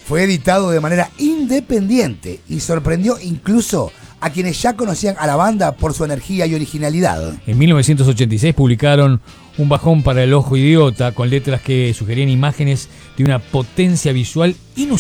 Fue editado de manera independiente y sorprendió incluso a quienes ya conocían a la banda por su energía y originalidad. En 1986 publicaron Un bajón para el ojo idiota, con letras que sugerían imágenes de una potencia visual inusitada